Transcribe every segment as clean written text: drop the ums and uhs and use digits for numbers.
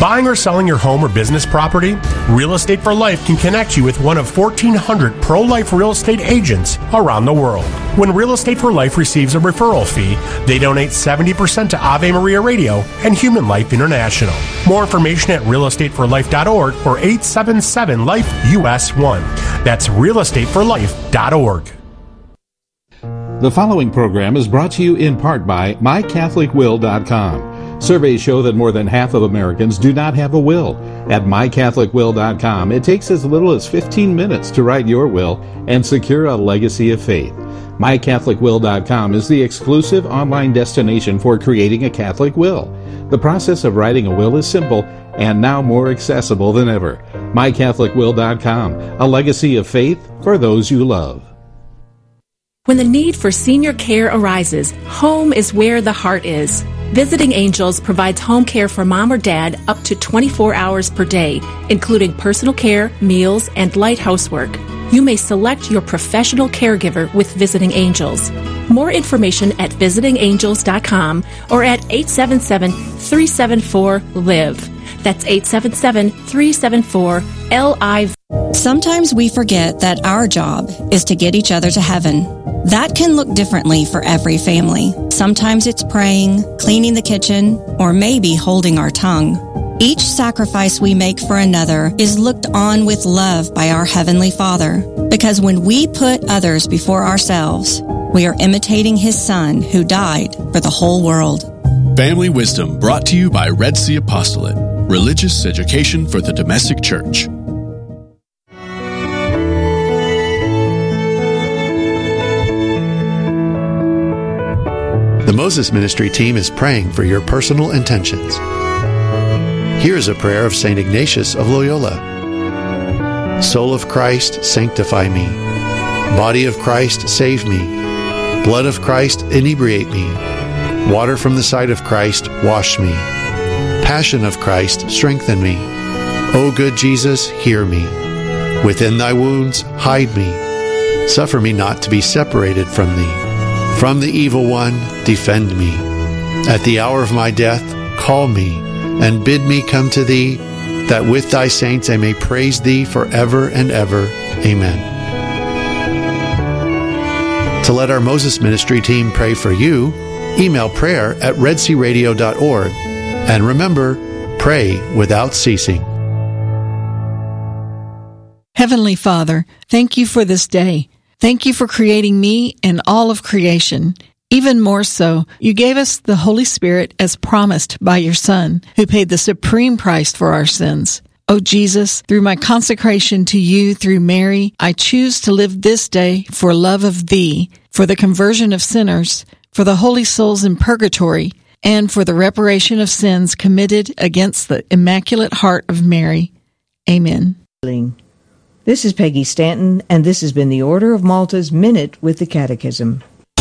Buying or selling your home or business property? Real Estate for Life can connect you with one of 1,400 pro-life real estate agents around the world. When Real Estate for Life receives a referral fee, they donate 70% to Ave Maria Radio and Human Life International. More information at realestateforlife.org or 877-LIFE-US1. That's realestateforlife.org. The following program is brought to you in part by MyCatholicWill.com. Surveys show that more than half of Americans do not have a will. At MyCatholicWill.com, it takes as little as 15 minutes to write your will and secure a legacy of faith. MyCatholicWill.com is the exclusive online destination for creating a Catholic will. The process of writing a will is simple and now more accessible than ever. MyCatholicWill.com, a legacy of faith for those you love. When the need for senior care arises, home is where the heart is. Visiting Angels provides home care for mom or dad up to 24 hours per day, including personal care, meals, and light housework. You may select your professional caregiver with Visiting Angels. More information at visitingangels.com or at 877-374-LIVE. That's 877-374-LIVE. Sometimes we forget that our job is to get each other to heaven. That can look differently for every family. Sometimes it's praying, cleaning the kitchen, or maybe holding our tongue. Each sacrifice we make for another is looked on with love by our Heavenly Father, because when we put others before ourselves, we are imitating His Son who died for the whole world. Family Wisdom brought to you by Red Sea Apostolate, religious education for the domestic church. The Moses Ministry team is praying for your personal intentions. Here is a prayer of St. Ignatius of Loyola. Soul of Christ, sanctify me. Body of Christ, save me. Blood of Christ, inebriate me. Water from the side of Christ, wash me. Passion of Christ, strengthen me. O good Jesus, hear me. Within thy wounds, hide me. Suffer me not to be separated from thee. From the evil one, defend me. At the hour of my death, call me, and bid me come to thee, that with thy saints I may praise thee forever and ever. Amen. To let our Moses Ministry team pray for you, email prayer@redsearadio.org. And remember, pray without ceasing. Heavenly Father, thank you for this day. Thank you for creating me and all of creation. Even more so, you gave us the Holy Spirit as promised by your Son, who paid the supreme price for our sins. Oh Jesus, through my consecration to you through Mary, I choose to live this day for love of thee, for the conversion of sinners, for the holy souls in purgatory, and for the reparation of sins committed against the Immaculate Heart of Mary. Amen. This is Peggy Stanton, and this has been the Order of Malta's Minute with the Catechism.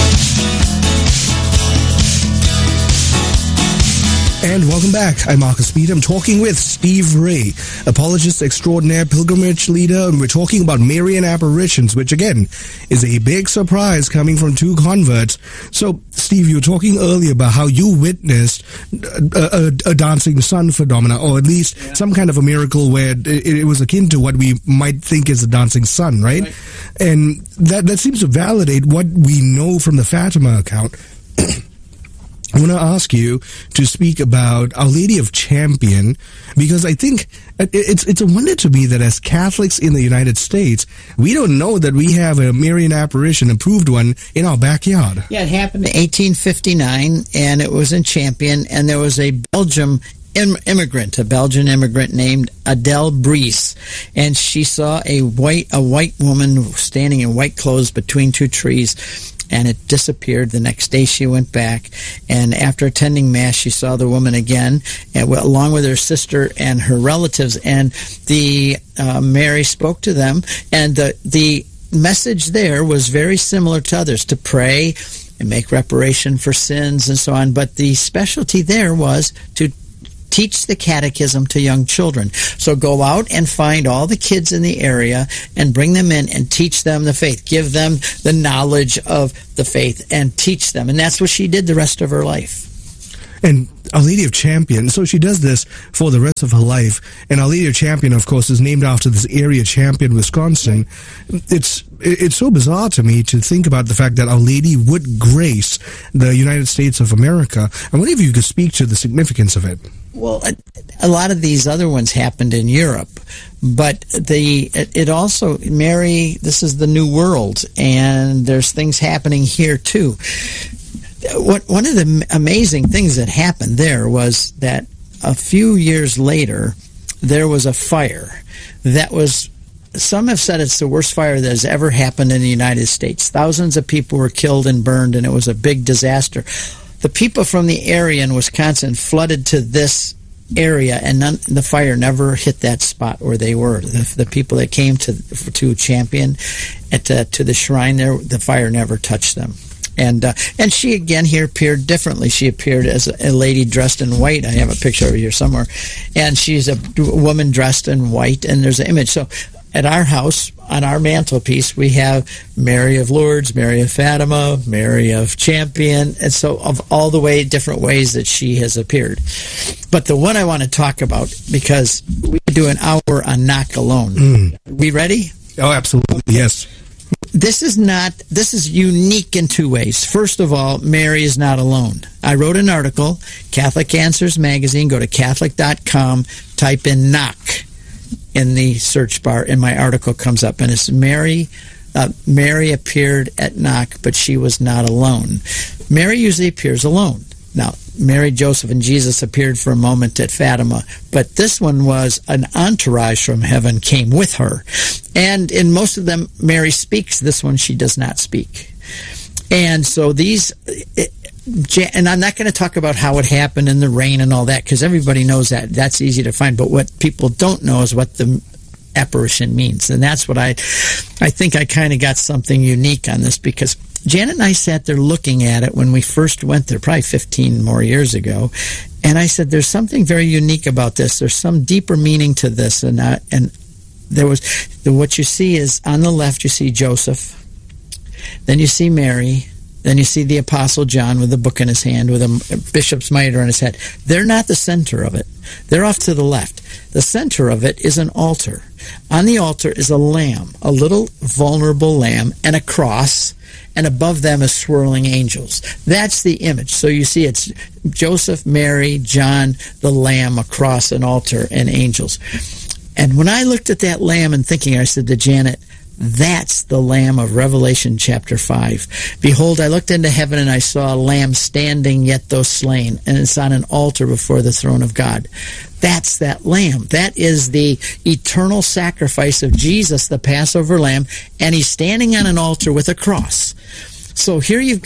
And welcome back. I'm Marcus Peter. I'm talking with Steve Ray, apologist extraordinaire, pilgrimage leader, and we're talking about Marian apparitions, which again is a big surprise coming from two converts. So, Steve, you were talking earlier about how you witnessed a dancing sun phenomena, or at least some kind of a miracle where it was akin to what we might think is a dancing sun, right? And that seems to validate what we know from the Fatima account. I want to ask you to speak about Our Lady of Champion, because I think it's a wonder to me that as Catholics in the United States, we don't know that we have a Marian apparition, a proved one, in our backyard. Yeah, it happened in 1859, and it was in Champion, and there was a Belgian immigrant named Adele Brees, and she saw a white woman standing in white clothes between two trees, and it disappeared. The next day she went back, and after attending Mass, she saw the woman again, and along with her sister and her relatives, and the Mary spoke to them, and the message there was very similar to others, to pray and make reparation for sins and so on, but the specialty there was to teach the catechism to young children. So go out and find all the kids in the area and bring them in and teach them the faith. Give them the knowledge of the faith and teach them. And that's what she did the rest of her life. And Our Lady of Champion. So she does this for the rest of her life. And Our Lady of Champion, of course, is named after this area, Champion, Wisconsin. It's so bizarre to me to think about the fact that Our Lady would grace the United States of America. I wonder if you could speak to the significance of it. Well, a lot of these other ones happened in Europe, but it also, Mary, this is the New World, and there's things happening here too. One of the amazing things that happened there was that a few years later, there was a fire that was, some have said it's the worst fire that has ever happened in the United States. Thousands of people were killed and burned, and it was a big disaster. The people from the area in Wisconsin flooded to this area, and the fire never hit that spot where they were. The people that came to Champion, to the shrine there, the fire never touched them. And she again here appeared differently. She appeared as a lady dressed in white. I have a picture over here somewhere, and she's a woman dressed in white. And there's an image. So at our house, on our mantelpiece, we have Mary of Lourdes, Mary of Fatima, Mary of Champion, and so of all the different ways that she has appeared. But the one I want to talk about, because we do an hour on Knock alone. We ready? Oh, absolutely, yes. This is unique in two ways. First of all, Mary is not alone. I wrote an article, Catholic Answers Magazine. Go to Catholic.com, type in Knock in the search bar, and my article comes up, and it's Mary appeared at Knock, but she was not alone. Mary usually appears alone. Now, Mary, Joseph, and Jesus appeared for a moment at Fatima, but this one was an entourage from heaven came with her. And in most of them, Mary speaks. This one, she does not speak. And so and I'm not going to talk about how it happened in the rain and all that, because everybody knows that. That's easy to find. But what people don't know is what the apparition means. And that's what I think I kind of got something unique on this, because Janet and I sat there looking at it when we first went there, probably 15 more years ago. And I said, there's something very unique about this. There's some deeper meaning to this. And there was, what you see is on the left, you see Joseph. Then you see Mary. Then you see the Apostle John with a book in his hand, with a bishop's mitre on his head. They're not the center of it. They're off to the left. The center of it is an altar. On the altar is a lamb, a little vulnerable lamb, and a cross, and above them is swirling angels. That's the image. So you see it's Joseph, Mary, John, the lamb, a cross, an altar, and angels. And when I looked at that lamb and thinking, I said to Janet, that's the Lamb of Revelation chapter 5. Behold, I looked into heaven and I saw a lamb standing, yet though slain, and it's on an altar before the throne of God. That's that lamb. That is the eternal sacrifice of Jesus, the Passover lamb, and he's standing on an altar with a cross. So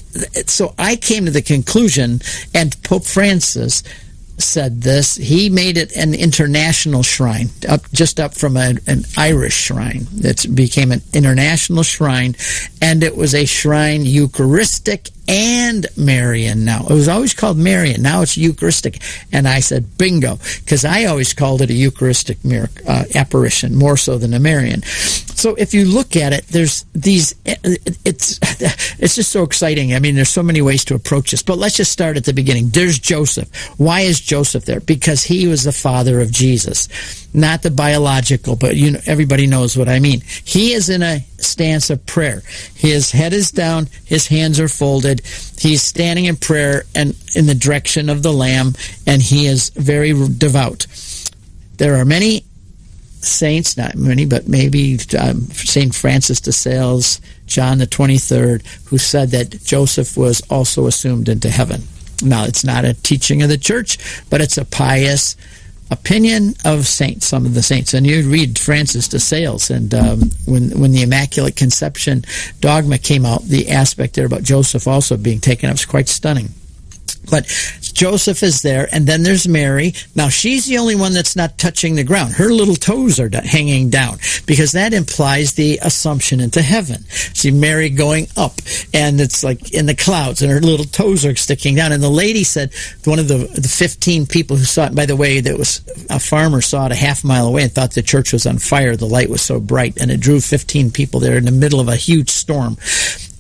so I came to the conclusion, and Pope Francis said this, he made it an international shrine, just up from an Irish shrine. It became an international shrine, and it was a shrine Eucharistic and Marian now. It was always called Marian. Now it's Eucharistic. And I said, bingo, because I always called it a Eucharistic apparition, more so than a Marian. So if you look at it, there's these, it's just so exciting. I mean, there's so many ways to approach this. But let's just start at the beginning. There's Joseph. Why is Joseph there? Because he was the father of Jesus. Not the biological, but everybody knows what I mean. He is in a stance of prayer. His head is down, his hands are folded. He's standing in prayer and in the direction of the Lamb, and he is very devout. There are many saints, not many, but maybe St. Francis de Sales, John the 23rd, who said that Joseph was also assumed into heaven. Now, it's not a teaching of the church, but it's a pious opinion of saints, some of the saints. And you read Francis de Sales, and when the Immaculate Conception dogma came out, the aspect there about Joseph also being taken up is quite stunning. But Joseph is there, and then there's Mary. Now, she's the only one that's not touching the ground. Her little toes are hanging down, because that implies the assumption into heaven. See Mary going up, and it's like in the clouds, and her little toes are sticking down. And the lady said, one of the 15 people who saw it, by the way, that was a farmer saw it a half mile away and thought the church was on fire. The light was so bright, and it drew 15 people there in the middle of a huge storm.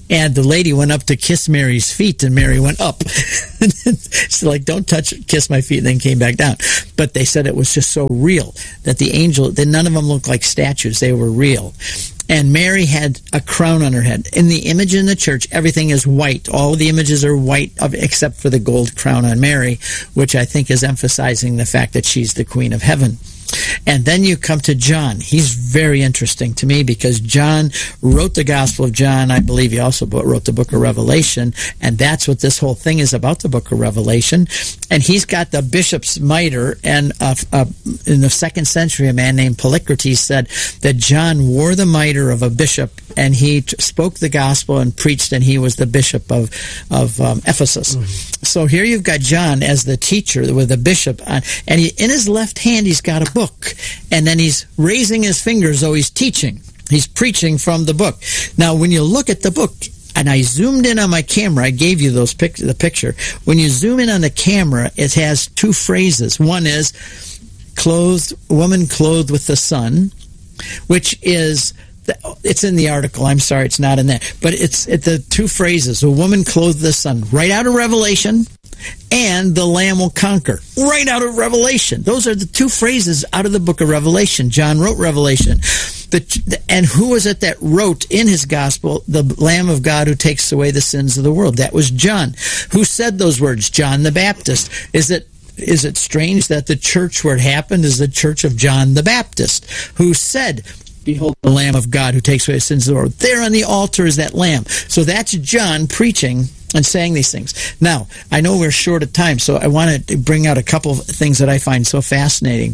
And the lady went up to kiss Mary's feet, and Mary went up. She's like, don't kiss my feet, and then came back down. But they said it was just so real that the angel, that none of them looked like statues. They were real. And Mary had a crown on her head. In the image in the church, everything is white. All the images are white except for the gold crown on Mary, which I think is emphasizing the fact that she's the Queen of Heaven. And then you come to John. He's very interesting to me because John wrote the Gospel of John. I believe he also wrote the book of Revelation, and that's what this whole thing is about, the book of Revelation. And he's got the bishop's mitre, and in the 2nd century, a man named Polycrates said that John wore the mitre of a bishop, and he spoke the gospel and preached, and he was the bishop of Ephesus. Mm-hmm. So here you've got John as the teacher with the bishop, and in his left hand he's got a book, and then he's raising his fingers though he's teaching. He's preaching from the book. Now, when you look at the book, and I zoomed in on my camera, I gave you the picture. When you zoom in on the camera, it has 2 phrases. One is woman clothed with the sun, which is, it's in the article. I'm sorry, it's not in there. But it's the 2 phrases, a woman clothed with the sun, right out of Revelation, and the Lamb will conquer, right out of Revelation. Those are the 2 phrases out of the book of Revelation. John wrote Revelation. And who was it that wrote in his gospel, the Lamb of God who takes away the sins of the world? That was John. Who said those words? John the Baptist. Is it strange that the church where it happened is the church of John the Baptist, who said, behold the Lamb of God who takes away the sins of the world. There on the altar is that Lamb. So that's John preaching and saying these things. Now, I know we're short of time, so I want to bring out a couple of things that I find so fascinating.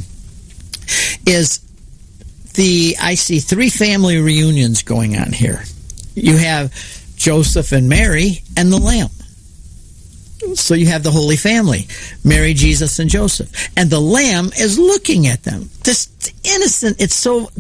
I see 3 family reunions going on here. You have Joseph and Mary and the Lamb. So you have the Holy Family, Mary, Jesus, and Joseph. And the Lamb is looking at them. This innocent, it's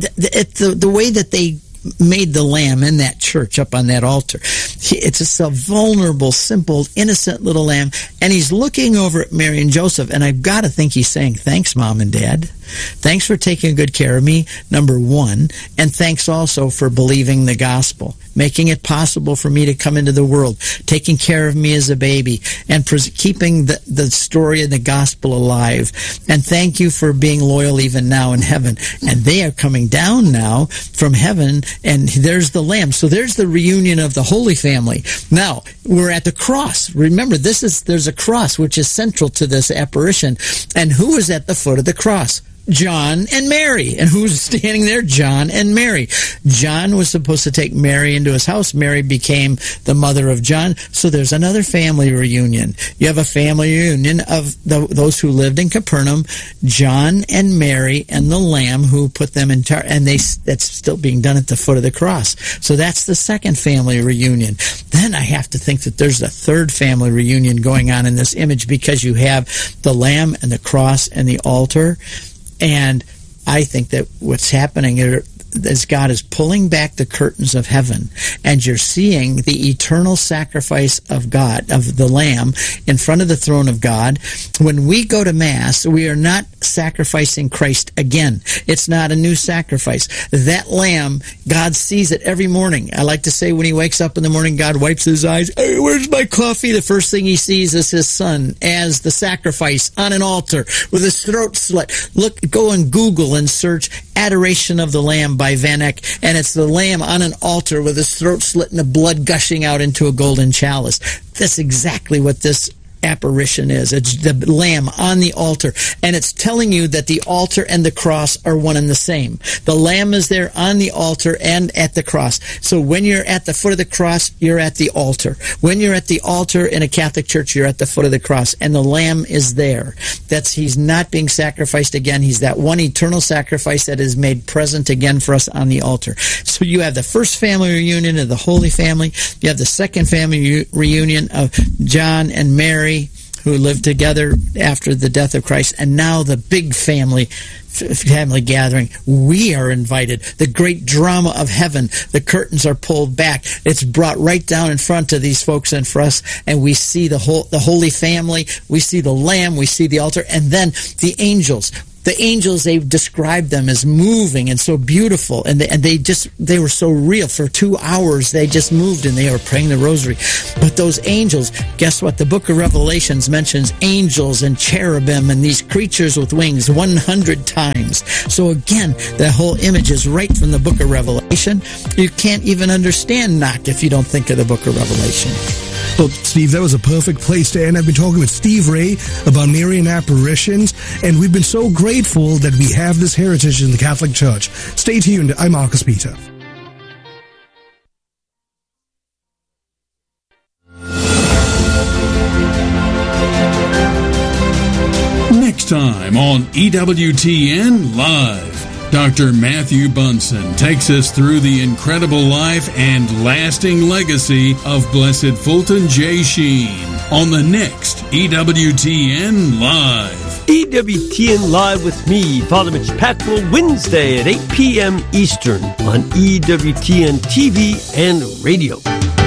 the way that they made the Lamb in that church up on that altar. It's just a vulnerable, simple, innocent little lamb. And he's looking over at Mary and Joseph. And I've got to think he's saying, thanks, Mom and Dad. Thanks for taking good care of me, number 1. And thanks also for believing the gospel, making it possible for me to come into the world, taking care of me as a baby, and keeping the story of the gospel alive. And thank you for being loyal even now in heaven. And they are coming down now from heaven, and there's the Lamb. So there's the reunion of the Holy Family. Now, we're at the cross. Remember, there's a cross which is central to this apparition. And who is at the foot of the cross? John and Mary. And who's standing there? John and Mary. John was supposed to take Mary into his house. Mary became the mother of John. So there's another family reunion. You have a family reunion of those who lived in Capernaum, John and Mary and the Lamb who put them in charge. And that's still being done at the foot of the cross. So that's the second family reunion. Then I have to think that there's a third family reunion going on in this image, because you have the Lamb and the cross and the altar. And I think that what's happening is God is pulling back the curtains of heaven, and you're seeing the eternal sacrifice of God, of the Lamb, in front of the throne of God. When we go to Mass, we are not sacrificing Christ again. It's not a new sacrifice. That Lamb, God sees it every morning. I like to say when he wakes up in the morning, God wipes his eyes. Hey, where's my coffee? The first thing he sees is his Son as the sacrifice on an altar with his throat slit. Go and Google and search Adoration of the Lamb by Van Eyck, and it's the Lamb on an altar with his throat slit and the blood gushing out into a golden chalice. That's exactly what this apparition is. It's the Lamb on the altar, and it's telling you that the altar and the cross are one and the same. The Lamb is there on the altar and at the cross. So when you're at the foot of the cross, you're at the altar. When you're at the altar in a Catholic church, you're at the foot of the cross, and the Lamb is there. He's not being sacrificed again. He's that one eternal sacrifice that is made present again for us on the altar. So you have the first family reunion of the Holy Family. You have the second family reunion of John and Mary, who lived together after the death of Christ, and now the big family gathering. We are invited. The great drama of heaven. The curtains are pulled back. It's brought right down in front of these folks and for us, and we see the Holy Family. We see the Lamb. We see the altar, and then the angels. The angels, they described them as moving and so beautiful, and they were so real. For 2 hours, they just moved and they were praying the rosary. But those angels, guess what? The book of Revelations mentions angels and cherubim and these creatures with wings 100 times. So again, the whole image is right from the book of Revelation. You can't even understand Knock if you don't think of the book of Revelation. Well, Steve, that was a perfect place to end. I've been talking with Steve Ray about Marian apparitions, and we've been so grateful that we have this heritage in the Catholic Church. Stay tuned. I'm Marcus Peter. Next time on EWTN Live, Dr. Matthew Bunson takes us through the incredible life and lasting legacy of Blessed Fulton J. Sheen on the next EWTN Live. EWTN Live with me, Father Mitch Pactwell, Wednesday at 8 p.m. Eastern on EWTN TV and radio.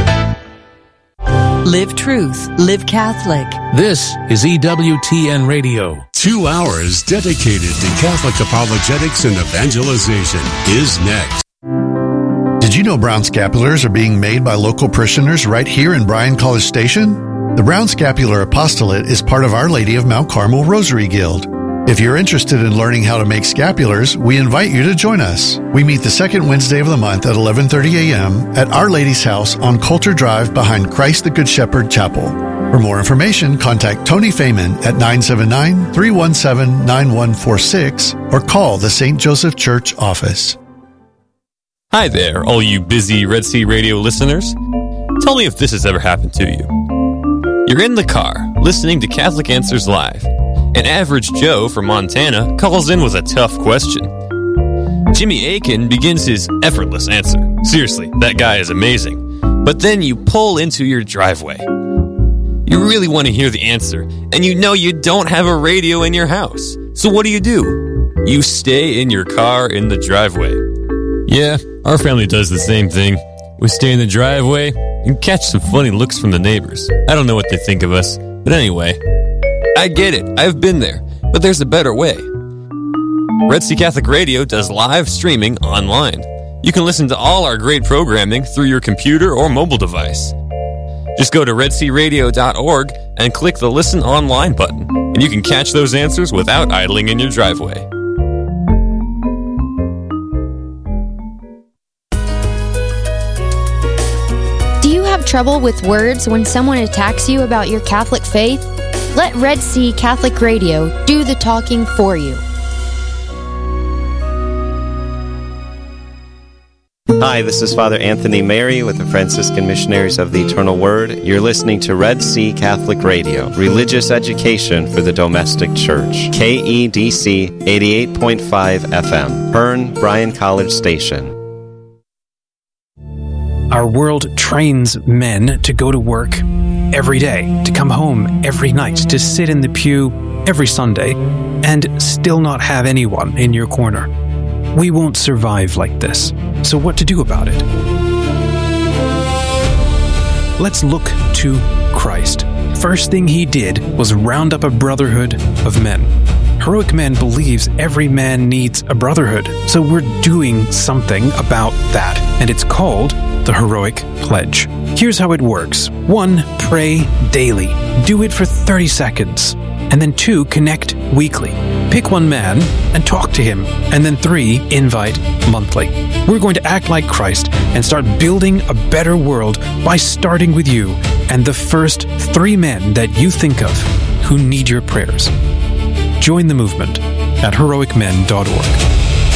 Live truth, live Catholic. This is EWTN Radio. 2 hours dedicated to Catholic apologetics and evangelization is next. Did you know brown scapulars are being made by local parishioners right here in Bryan College Station? The Brown Scapular Apostolate is part of Our Lady of Mount Carmel Rosary Guild. If you're interested in learning how to make scapulars, we invite you to join us. We meet the second Wednesday of the month at 11:30 a.m. at Our Lady's House on Coulter Drive behind Christ the Good Shepherd Chapel. For more information, contact Tony Feynman at 979-317-9146 or call the St. Joseph Church office. Hi there, all you busy Red Sea Radio listeners. Tell me if this has ever happened to you. You're in the car, listening to Catholic Answers Live. An average Joe from Montana calls in with a tough question. Jimmy Akin begins his effortless answer. Seriously, that guy is amazing. But then you pull into your driveway. You really want to hear the answer, and you know you don't have a radio in your house. So what do? You stay in your car in the driveway. Yeah, our family does the same thing. We stay in the driveway and catch some funny looks from the neighbors. I don't know what they think of us, but anyway, I get it. I've been there, but there's a better way. Red Sea Catholic Radio does live streaming online. You can listen to all our great programming through your computer or mobile device. Just go to redsearadio.org and click the Listen Online button, and you can catch those answers without idling in your driveway. Do you have trouble with words when someone attacks you about your Catholic faith? Let Red Sea Catholic Radio do the talking for you. Hi, this is Father Anthony Mary with the Franciscan Missionaries of the Eternal Word. You're listening to Red Sea Catholic Radio, religious education for the domestic church. KEDC 88.5 FM, Hearn, Bryan College Station. Our world trains men to go to work every day, to come home every night, to sit in the pew every Sunday, and still not have anyone in your corner. We won't survive like this. So what to do about it? Let's look to Christ. First thing he did was round up a brotherhood of men. Heroic Men believes every man needs a brotherhood. So we're doing something about that. And it's called the Heroic Pledge. Here's how it works. 1, pray daily. Do it for 30 seconds. And then 2, connect weekly. Pick one man and talk to him. And then 3, invite monthly. We're going to act like Christ and start building a better world by starting with you and the first 3 men that you think of who need your prayers. Join the movement at heroicmen.org.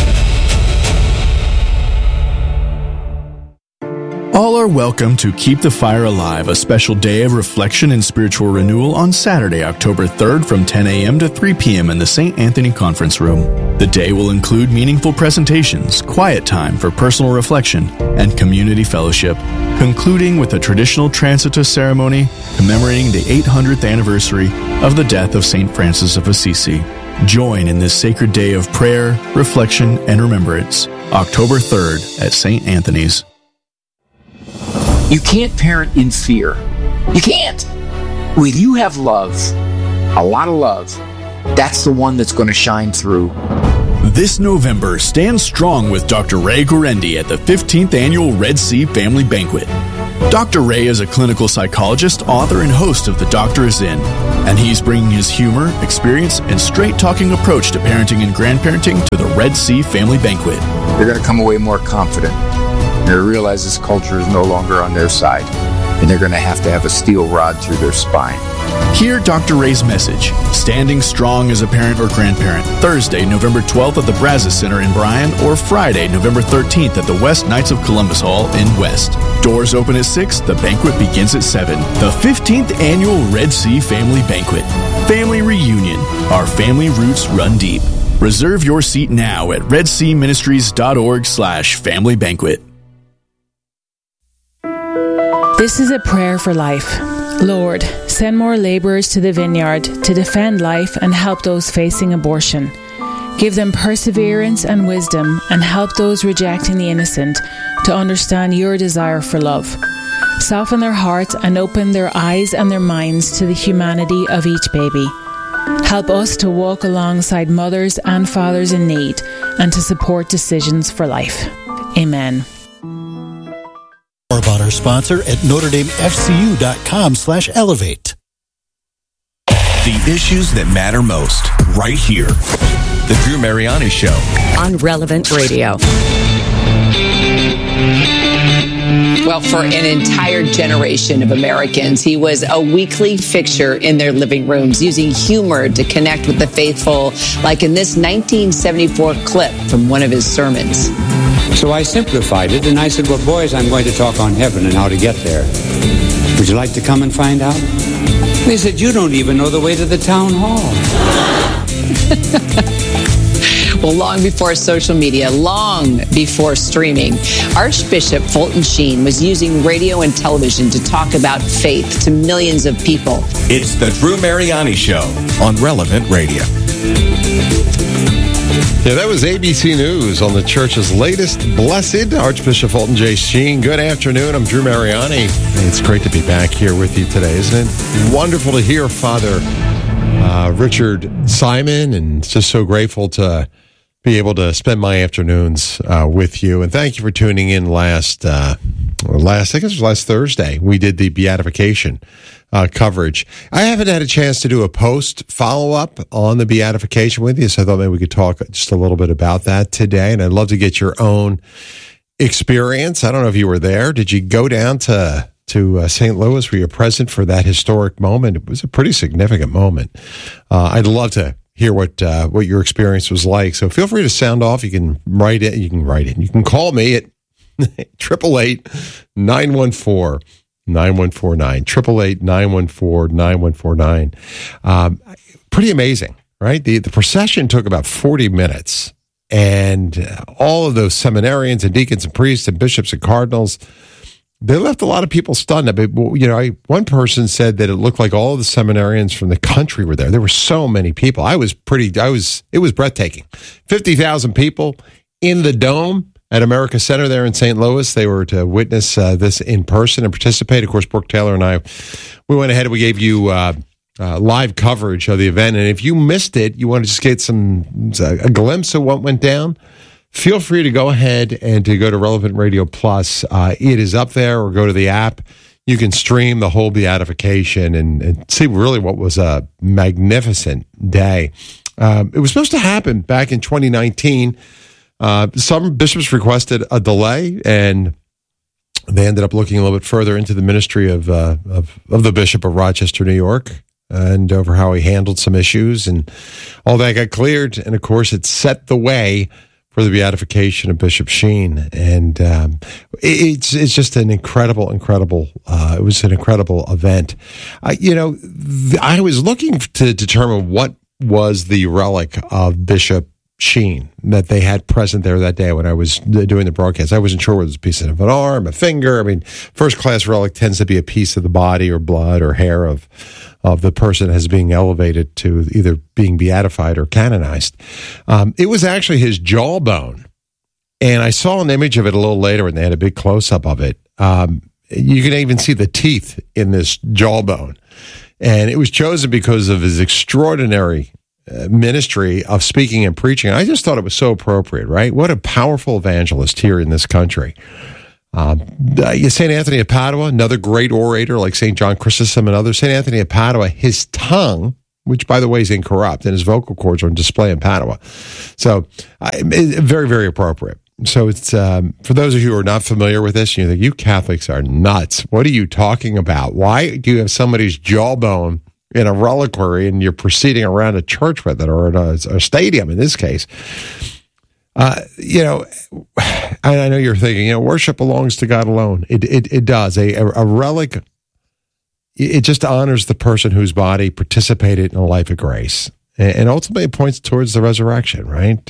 All are welcome to Keep the Fire Alive, a special day of reflection and spiritual renewal on Saturday, October 3rd from 10 a.m. to 3 p.m. in the St. Anthony Conference Room. The day will include meaningful presentations, quiet time for personal reflection, and community fellowship, concluding with a traditional Transitus ceremony commemorating the 800th anniversary of the death of St. Francis of Assisi. Join in this sacred day of prayer, reflection, and remembrance, October 3rd at St. Anthony's. You can't parent in fear. You can't. When you have love, a lot of love, that's the one that's going to shine through. This November, stand strong with Dr. Ray Guarendi at the 15th Annual Red Sea Family Banquet. Dr. Ray is a clinical psychologist, author, and host of The Doctor Is In, and he's bringing his humor, experience, and straight-talking approach to parenting and grandparenting to the Red Sea Family Banquet. They're going to come away more confident. They realize this culture is no longer on their side, and they're going to have a steel rod through their spine. Hear Dr. Ray's message, Standing Strong as a Parent or Grandparent, Thursday, November 12th at the Brazos Center in Bryan, or Friday, November 13th at the West Knights of Columbus Hall in West. Doors open at 6, the banquet begins at 7. The 15th Annual Red Sea Family Banquet. Family Reunion. Our family roots run deep. Reserve your seat now at redseaministries.org/family banquet. This is a prayer for life. Lord, send more laborers to the vineyard to defend life and help those facing abortion. Give them perseverance and wisdom, and help those rejecting the innocent to understand your desire for love. Soften their hearts and open their eyes and their minds to the humanity of each baby. Help us to walk alongside mothers and fathers in need and to support decisions for life. Amen. More about our sponsor at NotreDameFCU.com/elevate. The issues that matter most, right here. The Drew Mariani Show on Relevant Radio. Well, for an entire generation of Americans, he was a weekly fixture in their living rooms, using humor to connect with the faithful, like in this 1974 clip from one of his sermons. So I simplified it, and I said, well, boys, I'm going to talk on heaven and how to get there. Would you like to come and find out? They said, you don't even know the way to the town hall. Well, long before social media, long before streaming, Archbishop Fulton Sheen was using radio and television to talk about faith to millions of people. It's the Drew Mariani Show on Relevant Radio. Yeah, that was ABC News on the church's latest Blessed, Archbishop Fulton J. Sheen. Good afternoon. I'm Drew Mariani. It's great to be back here with you today, isn't it? Wonderful to hear Father Richard Simon, and just so grateful to be able to spend my afternoons with you. And thank you for tuning in last Thursday. We did the beatification coverage. I haven't had a chance to do a post follow-up on the beatification with you, so I thought maybe we could talk just a little bit about that today, and I'd love to get your own experience. I don't know if you were there. Did you go down to St. Louis? Were you present for that historic moment? It was a pretty significant moment. I'd love to hear what your experience was like, so feel free to sound off. You can write it. You can call me at 888-914-9149, 888-914-9149. Pretty amazing, right? The procession took about 40 minutes, and all of those seminarians and deacons and priests and bishops and cardinals, they left a lot of people stunned. I mean, one person said that it looked like all of the seminarians from the country were there. There were so many people. It was breathtaking. 50,000 people in the Dome at America Center there in St. Louis. They were to witness this in person and participate. Of course, Brooke Taylor and I, we went ahead and we gave you live coverage of the event. And if you missed it, you want to just get a glimpse of what went down, feel free to go ahead and to go to Relevant Radio Plus. It is up there, or go to the app. You can stream the whole beatification and see really what was a magnificent day. It was supposed to happen back in 2019. Some bishops requested a delay, and they ended up looking a little bit further into the ministry of the Bishop of Rochester, New York, and over how he handled some issues, and all that got cleared. And of course, it set the way for the beatification of Bishop Sheen, and it's just an incredible. It was an incredible event. I was looking to determine what was the relic of Bishop Sheen that they had present there that day when I was doing the broadcast. I wasn't sure whether it was a piece of an arm, a finger. I mean, first class relic tends to be a piece of the body or blood or hair of the person as being elevated to either being beatified or canonized. It was actually his jawbone, and I saw an image of it a little later, and they had a big close-up of it. You can even see the teeth in this jawbone, and it was chosen because of his extraordinary ministry of speaking and preaching. I just thought it was so appropriate, right? What a powerful evangelist here in this country. St. Anthony of Padua, another great orator like St. John Chrysostom and others. St. Anthony of Padua, his tongue, which, by the way, is incorrupt, and his vocal cords are on display in Padua. So, very, very appropriate. So, it's for those of you who are not familiar with this, you think, you Catholics are nuts. What are you talking about? Why do you have somebody's jawbone in a reliquary and you're proceeding around a church with it, or in a stadium in this case? I know you're thinking, worship belongs to God alone. It does. A relic, it just honors the person whose body participated in a life of grace. And ultimately it points towards the resurrection, right?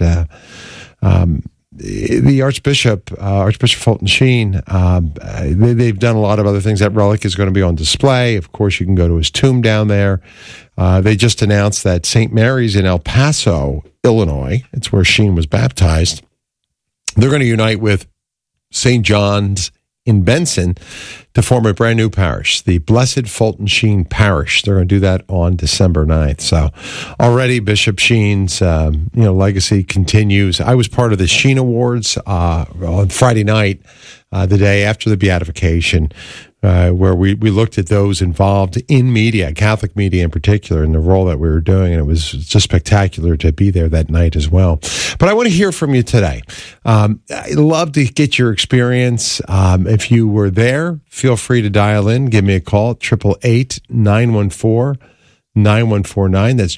The Archbishop Fulton Sheen, they've done a lot of other things. That relic is going to be on display. Of course, you can go to his tomb down there. They just announced that St. Mary's in El Paso, Illinois, it's where Sheen was baptized, they're going to unite with St. John's in Benson to form a brand new parish, the Blessed Fulton Sheen Parish. They're going to do that on December 9th. So already Bishop Sheen's legacy continues. I was part of the Sheen Awards on Friday night, the day after the beatification, where we looked at those involved in media, Catholic media in particular, and the role that we were doing, and it was just spectacular to be there that night as well. But I want to hear from you today. I'd love to get your experience. If you were there, feel free to dial in. Give me a call, 888-914-9149. That's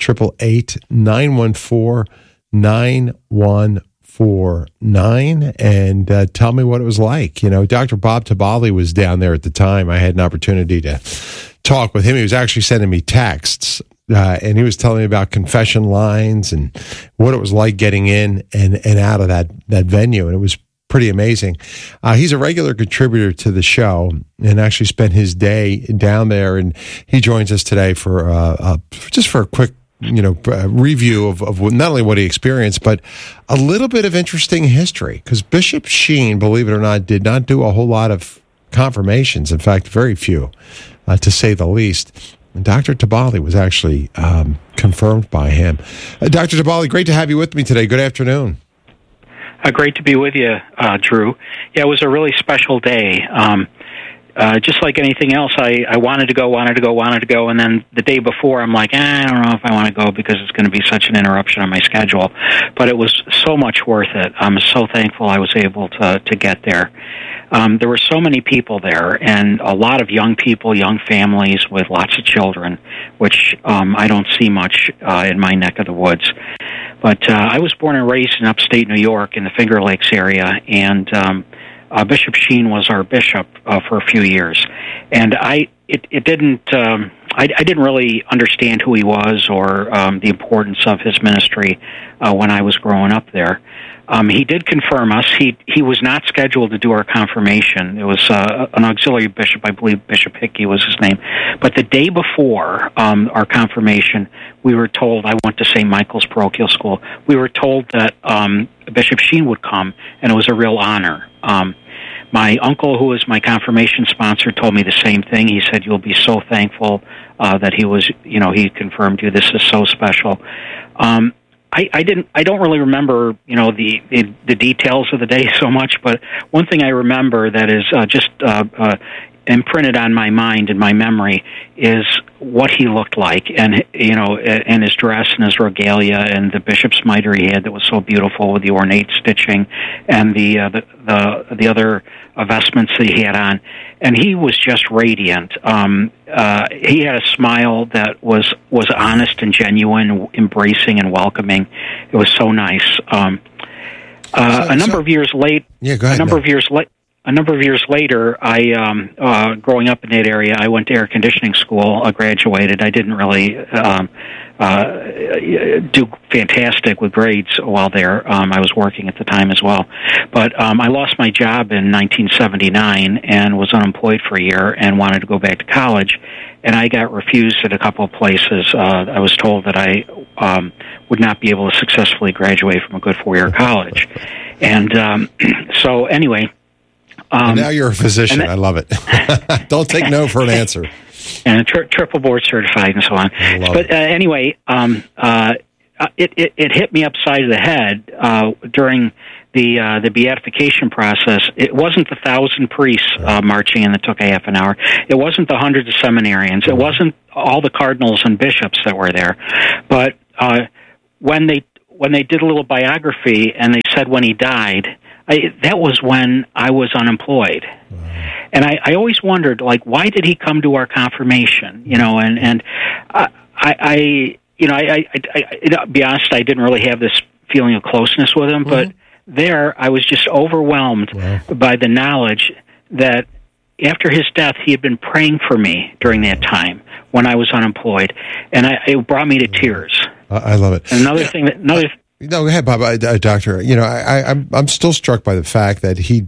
888-914-9149. And tell me what it was like. Dr. Bob Tabali was down there at the time. I had an opportunity to talk with him. He was actually sending me texts, and he was telling me about confession lines and what it was like getting in and out of that venue, and it was pretty amazing. He's a regular contributor to the show and actually spent his day down there, and he joins us today for just for a quick review of not only what he experienced, but a little bit of interesting history. Because Bishop Sheen, believe it or not, did not do a whole lot of confirmations. In fact, very few, to say the least. And Dr. Tabali was actually confirmed by him. Dr. Tabali, great to have you with me today. Good afternoon. Great to be with you, Drew. Yeah, it was a really special day. Just like anything else, I wanted to go, and then the day before, I'm like, I don't know if I want to go because it's going to be such an interruption on my schedule. But it was so much worth it. I'm so thankful I was able to get there. There were so many people there, and a lot of young people, young families with lots of children, which I don't see much in my neck of the woods. But I was born and raised in upstate New York in the Finger Lakes area, and Bishop Sheen was our bishop for a few years, and I didn't really understand who he was or the importance of his ministry when I was growing up there. He did confirm us. He was not scheduled to do our confirmation. It was an auxiliary bishop, I believe Bishop Hickey was his name. But the day before our confirmation, we were told, I went to St. Michael's Parochial School, we were told that Bishop Sheen would come, and it was a real honor. My uncle, who was my confirmation sponsor, told me the same thing. He said, "You'll be so thankful that he was, he confirmed you. This is so special." I don't really remember, the details of the day so much, but one thing I remember that is just imprinted on my mind and my memory is what he looked like, and and his dress and his regalia and the bishop's mitre he had that was so beautiful with the ornate stitching and the other vestments that he had on, and he was just radiant. He had a smile that was honest and genuine, embracing and welcoming. It was so nice. A number of years later, A number of years later, I, growing up in that area, I went to air conditioning school, graduated. I didn't really do fantastic with grades while there. I was working at the time as well. But I lost my job in 1979 and was unemployed for a year and wanted to go back to college. And I got refused at a couple of places. I was told that I would not be able to successfully graduate from a good four-year college. And so anyway... and now you're a physician. I love it. Don't take no for an answer. And triple board certified and so on. But anyway, it hit me upside the head during the beatification process. It wasn't the 1,000 priests marching in that took a half an hour. It wasn't the hundreds of seminarians. It wasn't all the cardinals and bishops that were there. But when they did a little biography and they said when he died, that was when I was unemployed. And I always wondered, like, why did he come to our confirmation? You know, and I be honest, I didn't really have this feeling of closeness with him, but there I was just overwhelmed by the knowledge that after his death, he had been praying for me during that time when I was unemployed, and it brought me to tears. I love it. Another thing that no, go ahead, Bob, Doctor. You know, I'm still struck by the fact that he.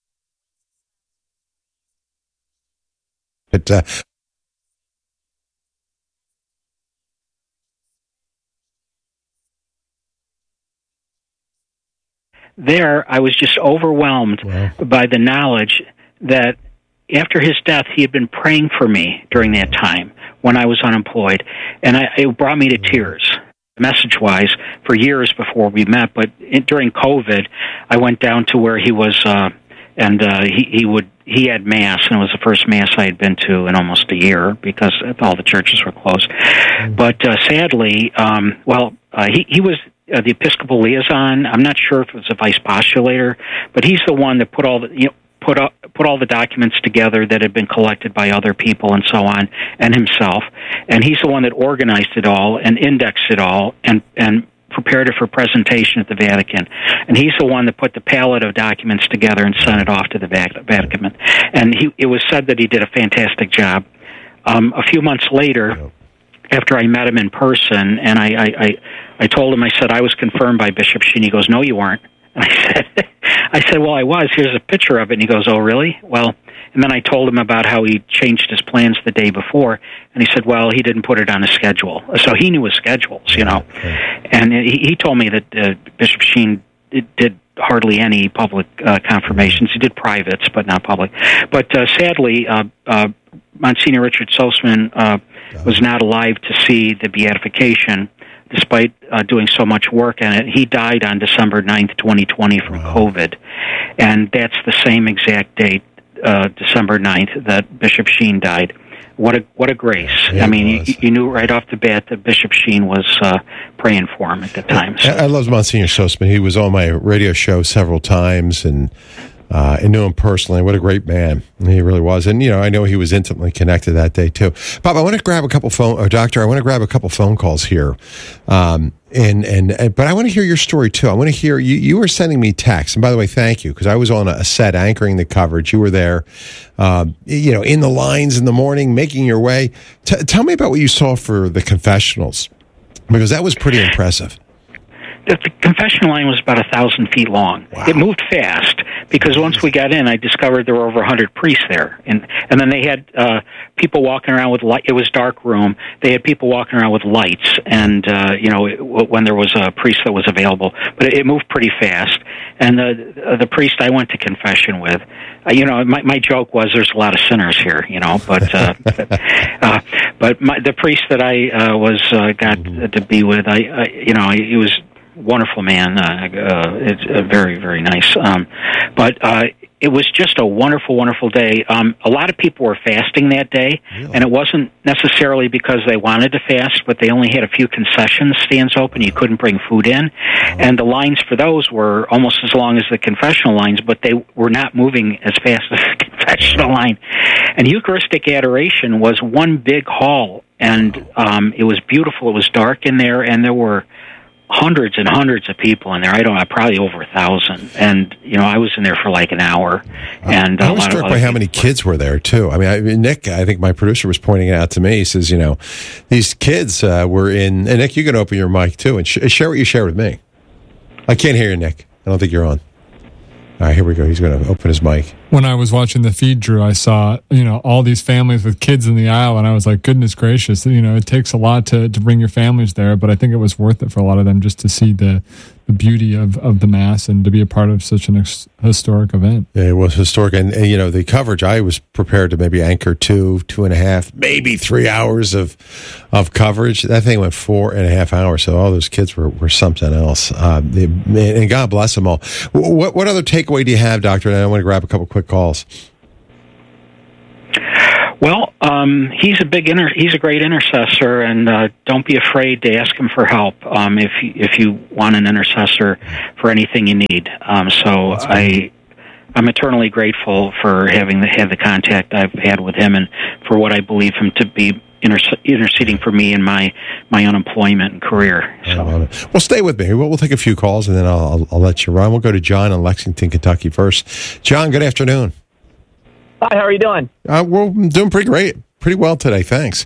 There, I was just overwhelmed by the knowledge that after his death, he had been praying for me during that time when I was unemployed, and it brought me to tears, message-wise, for years before we met. But during COVID, I went down to where he was, and he had Mass, and it was the first Mass I had been to in almost a year because all the churches were closed. But sadly, he was the Episcopal liaison. I'm not sure if it was a vice postulator, but he's the one that put all the documents together that had been collected by other people and so on, and himself. And he's the one that organized it all and indexed it all and prepared it for presentation at the Vatican. And he's the one that put the palette of documents together and sent it off to the Vatican. And it was said that he did a fantastic job. A few months later, after I met him in person, and I told him, I said, I was confirmed by Bishop Sheen. He goes, no, you weren't. And I said, well, I was. Here's a picture of it. And he goes, oh, really? Well, and then I told him about how he changed his plans the day before, and he said, well, he didn't put it on his schedule. So he knew his schedules, you know. And he told me that Bishop Sheen did hardly any public confirmations. He did privates, but not public. But sadly, Monsignor Richard Sussman was not alive to see the beatification, despite doing so much work on it. He died on December 9th, 2020 from COVID. And that's the same exact date, December 9th, that Bishop Sheen died. What a grace. Yeah, I mean, you knew right off the bat that Bishop Sheen was praying for him at the time. So. I love Monsignor Sussman. He was on my radio show several times, and I knew him personally. What a great man he really was. And, you know, I know he was intimately connected that day, too. Bob, I want to grab a couple Doctor, I want to grab a couple phone calls here. But I want to hear your story, too. I want to hear, you were sending me texts. And by the way, thank you, because I was on a set anchoring the coverage. You were there, you know, in the lines in the morning, making your way. Tell me about what you saw for the confessionals, because that was pretty impressive. The confession line was about 1,000 feet long. Wow. It moved fast because once we got in, I discovered there were over 100 priests there, and then they had people walking around with light. It was dark room. They had people walking around with lights, and you know, when there was a priest that was available. But it moved pretty fast. And the priest I went to confession with, you know, my joke was there's a lot of sinners here, you know, but the priest that I got to be with, you know, he was wonderful man. It's very, very nice. But it was just a wonderful, wonderful day. A lot of people were fasting that day, and it wasn't necessarily because they wanted to fast, but they only had a few concession stands open. You couldn't bring food in, and the lines for those were almost as long as the confessional lines, but they were not moving as fast as the confessional line. And Eucharistic adoration was one big hall, and it was beautiful. It was dark in there, and there were hundreds and hundreds of people in there. Probably over 1,000. And, you know, I was in there for like an hour. And I was struck by how many kids were there, too. I mean, Nick, I think my producer was pointing it out to me. He says, you know, these kids were in, and Nick, you can open your mic, too, and share what you shared with me. I can't hear you, Nick. I don't think you're on. All right, here we go. He's going to open his mic. When I was watching the feed, Drew, I saw, you know, all these families with kids in the aisle, and I was like, goodness gracious, you know, it takes a lot to bring your families there, but I think it was worth it for a lot of them just to see the beauty of the Mass and to be a part of such an historic event. Yeah, it was historic. And, the coverage, I was prepared to maybe anchor 2.5, maybe 3 hours of coverage. That thing went 4.5 hours. So all those kids were something else. And God bless them all. What other takeaway do you have, Doctor? And I want to grab a couple quick calls. Well, he's a great intercessor, and don't be afraid to ask him for help if you want an intercessor for anything you need. So I'm eternally grateful for having had the contact I've had with him, and for what I believe him to be interceding for me in my unemployment and career. So. I love it. Well, stay with me. We'll take a few calls, and then I'll let you run. We'll go to John in Lexington, Kentucky first. John, good afternoon. Hi, how are you doing? We're doing pretty great. Pretty well today, thanks.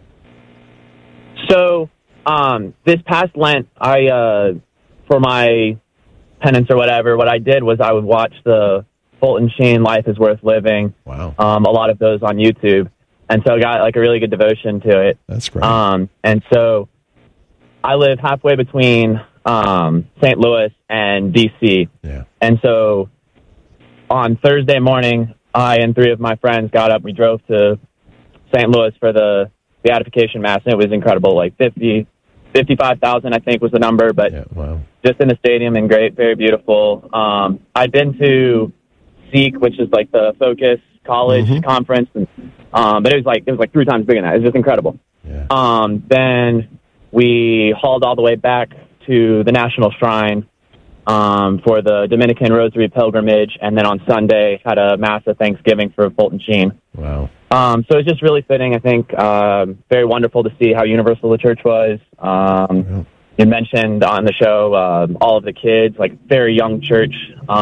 So, this past Lent, I, for my penance or whatever, what I did was I would watch the Fulton Sheen Life is Worth Living. Wow. A lot of those on YouTube. And so I got like a really good devotion to it. That's great. And so I live halfway between St. Louis and D.C. Yeah. And so on Thursday morning, I and 3 of my friends got up. We drove to St. Louis for the Beatification Mass, and it was incredible. Like 55,000, I think, was the number, but just in the stadium and great, very beautiful. I'd been to Seek, which is like the Focus College conference, and, but it was like 3 times bigger than that. It was just incredible. Yeah. Then we hauled all the way back to the National Shrine for the Dominican Rosary pilgrimage, and then on Sunday had a Mass of Thanksgiving for Fulton Sheen. Wow. So it's just really fitting, I think. Very wonderful to see how universal the church was. You mentioned on the show all of the kids, like very young church.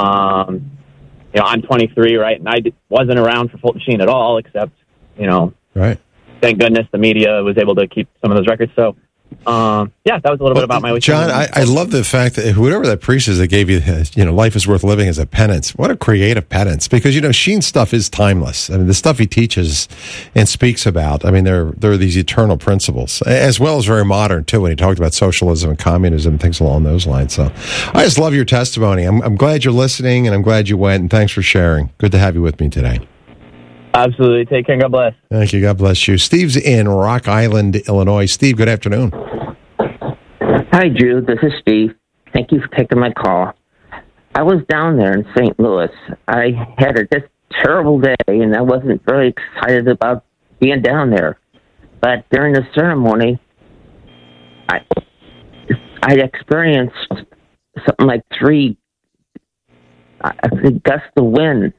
I'm 23, right, and I wasn't around for Fulton Sheen at all, except, right. Thank goodness the media was able to keep some of those records. So, that was a little bit about my weekend. John, I love the fact that whoever that priest is that gave you, Life is Worth Living as a penance. What a creative penance. Because, Sheen's stuff is timeless. I mean, the stuff he teaches and speaks about, I mean, there are these eternal principles, as well as very modern, too, when he talked about socialism and communism and things along those lines. So I just love your testimony. I'm glad you're listening, and I'm glad you went, and thanks for sharing. Good to have you with me today. Absolutely. Take care. God bless. Thank you. God bless you. Steve's in Rock Island, Illinois. Steve, good afternoon. Hi, Drew. This is Steve. Thank you for taking my call. I was down there in St. Louis. I had a just terrible day, and I wasn't very excited about being down there. But during the ceremony, I experienced something like 3 gusts of wind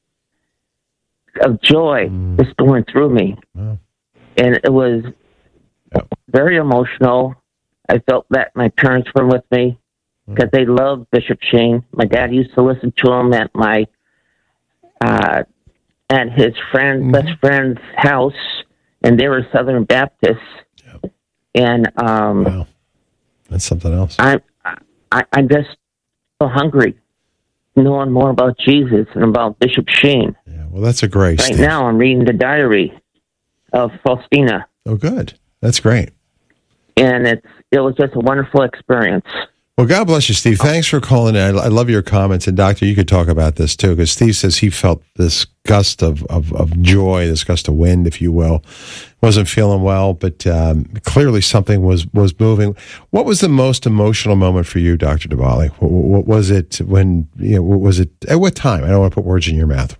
of joy just going through me. Wow. And it was very emotional. I felt that my parents were with me because they loved Bishop Sheen. My dad used to listen to him at my at his best friend's house, and they were Southern Baptists. Yep. And wow. That's something else. I'm just so hungry, knowing more about Jesus and about Bishop Sheen. Yeah, well, that's a grace. Right now, I'm reading the diary of Faustina. Oh, good. That's great. And it was just a wonderful experience. Well, God bless you, Steve. Thanks for calling in. I love your comments. And, Doctor, you could talk about this, too, because Steve says he felt this gust of joy, this gust of wind, if you will. Wasn't feeling well, but clearly something was moving. What was the most emotional moment for you, Dr. DiBali? What was it when, was it at what time? I don't want to put words in your mouth.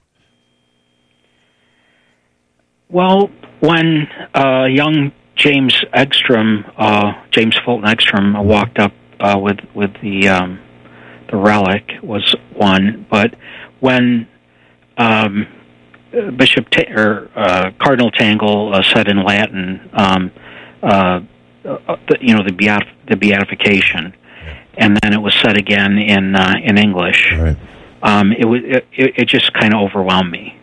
Well, when young James Fulton Ekstrom was up with the relic was one, but when Cardinal Tangle said in Latin, the beatification, and then it was said again in English. Right. It just kind of overwhelmed me.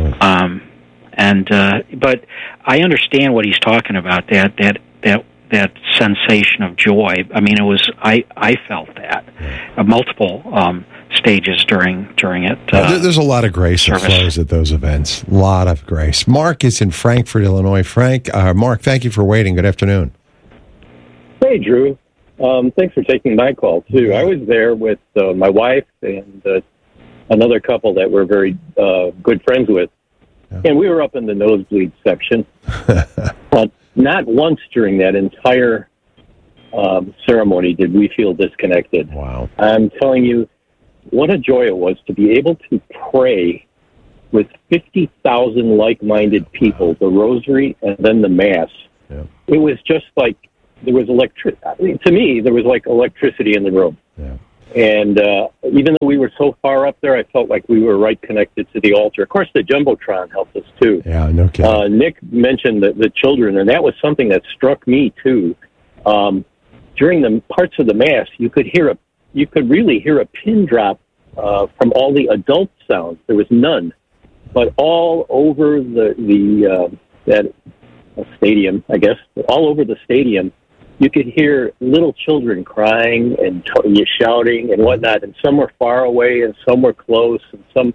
But I understand what he's talking about. That sensation of joy. I mean, I felt that at multiple stages during it. There's a lot of grace that flows at those events. A lot of grace. Mark is in Frankfort, Illinois. Mark, thank you for waiting. Good afternoon. Hey, Drew. Thanks for taking my call, too. I was there with my wife and another couple that we're very good friends with. Yeah. And we were up in the nosebleed section. But not once during that entire ceremony did we feel disconnected. Wow. I'm telling you, what a joy it was to be able to pray with 50,000 like-minded people, the rosary and then the Mass. Yeah. It was just like there was electricity. To me, there was like electricity in the room. Yeah. And even though we were so far up there, I felt like we were right connected to the altar. Of course, the Jumbotron helped us, too. Yeah, no kidding. Nick mentioned the children, and that was something that struck me, too. During the parts of the Mass, you could really hear a pin drop from all the adult sounds. There was none. But all over that stadium, I guess, all over the stadium, you could hear little children crying and shouting and whatnot, and some were far away and some were close, and some,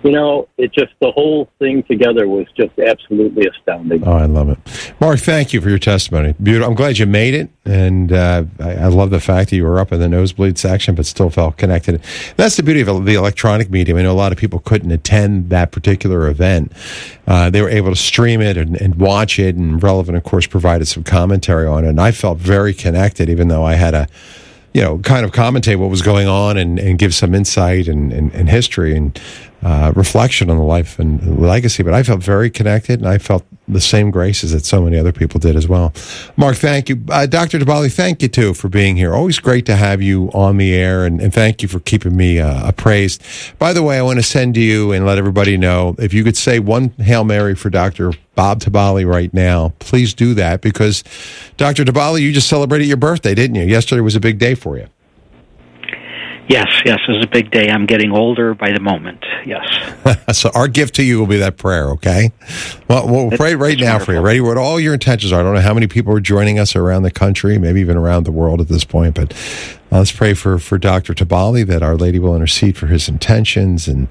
the whole thing together was just absolutely astounding. Oh, I love it. Mark, thank you for your testimony. Beautiful. I'm glad you made it, and I love the fact that you were up in the nosebleed section but still felt connected. That's the beauty of the electronic medium. I know a lot of people couldn't attend that particular event. They were able to stream it and watch it, and Relevant, of course, provided some commentary on it, and I felt very connected, even though I had to kind of commentate what was going on and give some insight and history and reflection on the life and legacy. But I felt very connected, and I felt the same graces that so many other people did as well. Mark, thank you. Dr. Tabali, thank you, too, for being here. Always great to have you on the air, and thank you for keeping me appraised. By the way, I want to send to you and let everybody know, if you could say one Hail Mary for Dr. Bob Tabali right now, please do that, because Dr. Tabali, you just celebrated your birthday, didn't you? Yesterday was a big day for you. Yes, it was a big day. I'm getting older by the moment, yes. So our gift to you will be that prayer, okay? Well, we'll pray right now for you. Ready? What all your intentions are. I don't know how many people are joining us around the country, maybe even around the world at this point, but let's pray for Dr. Tabali, that Our Lady will intercede for his intentions and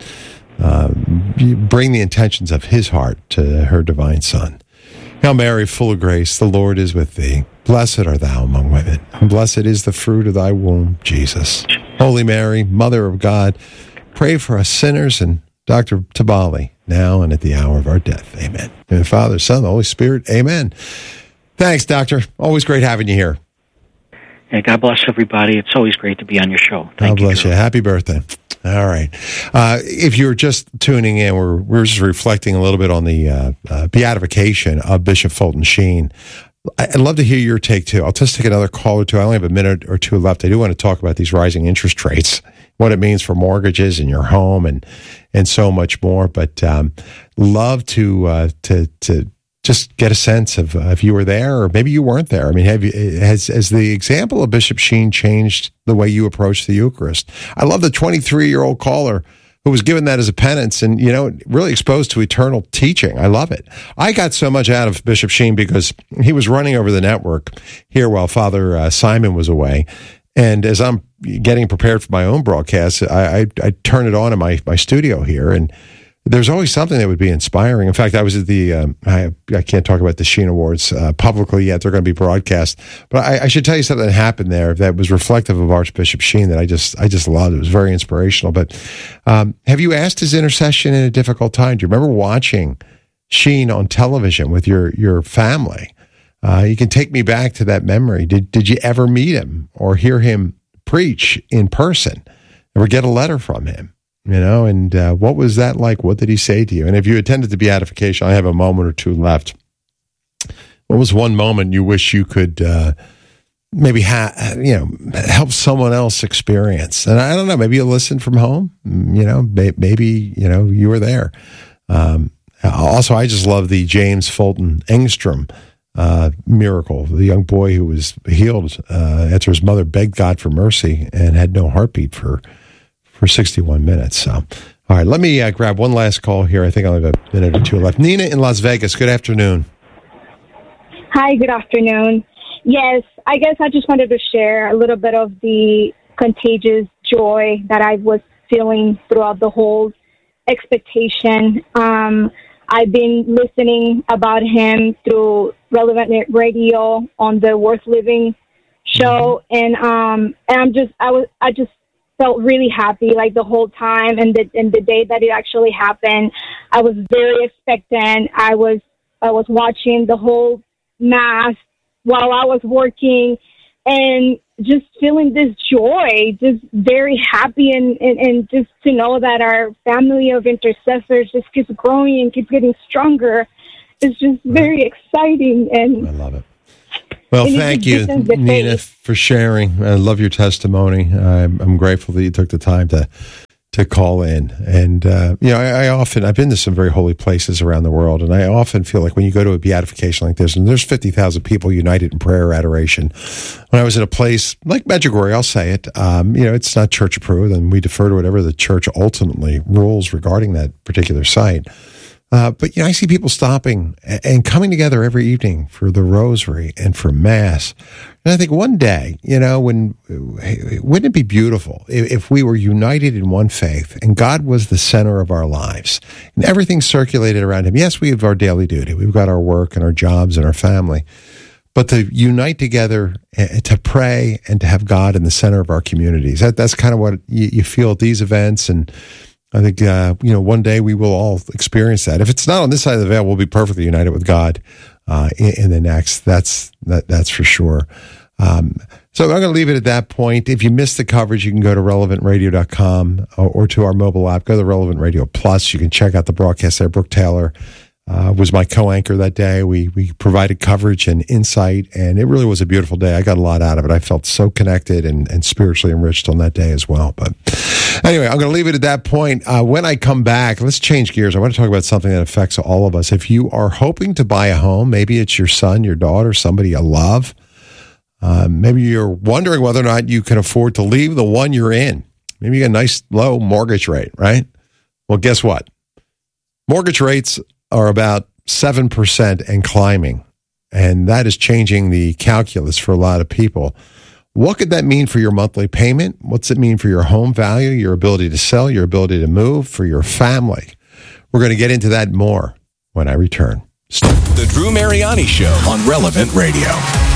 bring the intentions of his heart to her divine Son. Hail Mary, full of grace, the Lord is with thee. Blessed art thou among women, and blessed is the fruit of thy womb, Jesus. Holy Mary, Mother of God, pray for us sinners and Dr. Tabali, now and at the hour of our death. Amen. In the Father, Son, the Holy Spirit. Amen. Thanks, Doctor. Always great having you here. And God bless everybody. It's always great to be on your show. God bless you. Happy birthday. All right. If you're just tuning in, we're just reflecting a little bit on the beatification of Bishop Fulton Sheen. I'd love to hear your take, too. I'll just take another call or two. I only have a minute or two left. I do want to talk about these rising interest rates, what it means for mortgages and your home and so much more. But love to just get a sense of if you were there or maybe you weren't there. I mean, has the example of Bishop Sheen changed the way you approach the Eucharist? I love the 23-year-old caller who was given that as a penance and, really exposed to eternal teaching. I love it. I got so much out of Bishop Sheen because he was running over the network here while Father Simon was away. And as I'm getting prepared for my own broadcast, I turn it on in my studio here, and there's always something that would be inspiring. In fact, I was at the, I can't talk about the Sheen Awards publicly yet. They're going to be broadcast. But I should tell you something that happened there that was reflective of Archbishop Sheen that I just loved. It was very inspirational. But have you asked his intercession in a difficult time? Do you remember watching Sheen on television with your family? You can take me back to that memory. Did you ever meet him or hear him preach in person? Ever get a letter from him? And what was that like? What did he say to you? And if you attended the beatification, I have a moment or two left. What was one moment you wish you could maybe help someone else experience? And I don't know, maybe you listened from home. Maybe you were there. Also, I just love the James Fulton Engstrom miracle. The young boy who was healed after his mother begged God for mercy and had no heartbeat for 61 minutes. So, all right, let me grab one last call here. I think I only have a minute or two left. Nina in Las Vegas, good afternoon. Hi, good afternoon. Yes, I guess I just wanted to share a little bit of the contagious joy that I was feeling throughout the whole expectation. I've been listening about him through Relevant Radio on the Worth Living show, and I just felt really happy like the whole time, and the day that it actually happened, I was very expectant. I was watching the whole mass while I was working, and just feeling this joy, just very happy, and just to know that our family of intercessors just keeps growing and keeps getting stronger. It's just very exciting. And I love it. Well, thank you, Nina, for sharing. I love your testimony. I'm grateful that you took the time to call in. And, I've been to some very holy places around the world, and I often feel like when you go to a beatification like this, and there's 50,000 people united in prayer or adoration. When I was in a place like Medjugorje, I'll say it, it's not church approved, and we defer to whatever the church ultimately rules regarding that particular site. But I see people stopping and coming together every evening for the rosary and for Mass. And I think one day, wouldn't it be beautiful if we were united in one faith and God was the center of our lives and everything circulated around him? Yes, we have our daily duty. We've got our work and our jobs and our family. But to unite together, to pray and to have God in the center of our communities, that's kind of what you feel at these events. And I think, one day we will all experience that. If it's not on this side of the veil, we'll be perfectly united with God in the next. That's for sure. So I'm going to leave it at that point. If you missed the coverage, you can go to relevantradio.com or to our mobile app. Go to the Relevant Radio Plus. You can check out the broadcast there. Brooke Taylor was my co-anchor that day. We provided coverage and insight, and it really was a beautiful day. I got a lot out of it. I felt so connected and spiritually enriched on that day as well. But anyway, I'm going to leave it at that point. When I come back, let's change gears. I want to talk about something that affects all of us. If you are hoping to buy a home, maybe it's your son, your daughter, somebody you love. Maybe you're wondering whether or not you can afford to leave the one you're in. Maybe you got a nice low mortgage rate, right? Well, guess what? Mortgage rates are about 7% and climbing, and that is changing the calculus for a lot of people. What could that mean for your monthly payment? What's it mean for your home value, your ability to sell, your ability to move, for your family? We're going to get into that more when I return. The Drew Mariani Show on Relevant Radio.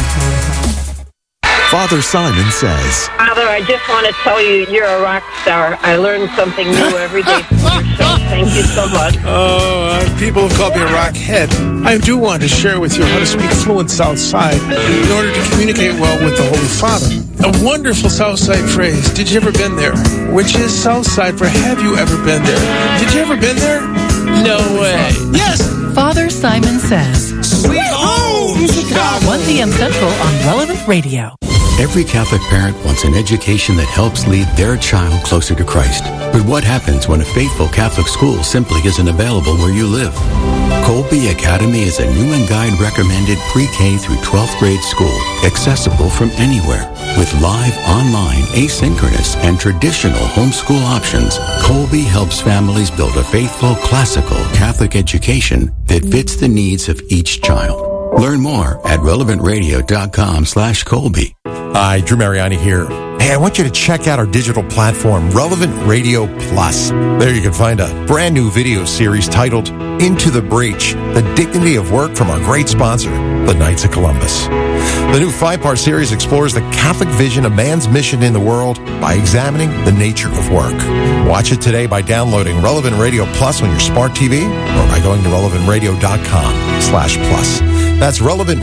Father Simon says, Father, I just want to tell you, you're a rock star. I learn something new every day from your show. Thank you so much. People have called me a rock head. I do want to share with you how to speak fluent Southside in order to communicate well with the Holy Father. A wonderful Southside phrase. Did you ever been there? Which is Southside for have you ever been there? Did you ever been there? No way. Yes. Father Simon says, Sweet home, Chicago. 1 p.m. Central on Relevant Radio. Every Catholic parent wants an education that helps lead their child closer to Christ. But what happens when a faithful Catholic school simply isn't available where you live? Colby Academy is a new and guide recommended pre-K through 12th grade school, accessible from anywhere. With live, online, asynchronous, and traditional homeschool options, Colby helps families build a faithful, classical Catholic education that fits the needs of each child. Learn more at relevantradio.com/Colby. Hi, Drew Mariani here. Hey, I want you to check out our digital platform, Relevant Radio Plus. There you can find a brand new video series titled Into the Breach, The Dignity of Work from our great sponsor, the Knights of Columbus. The new 5-part series explores the Catholic vision of man's mission in the world by examining the nature of work. Watch it today by downloading Relevant Radio Plus on your smart TV or by going to relevantradio.com/plus. That's